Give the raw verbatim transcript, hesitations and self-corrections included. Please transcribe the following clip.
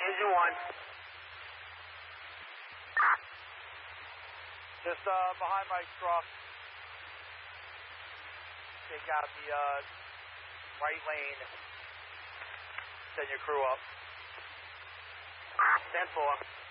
Engine one. Just uh, behind my truck. Take out the uh, right lane. Send your crew up. ten four.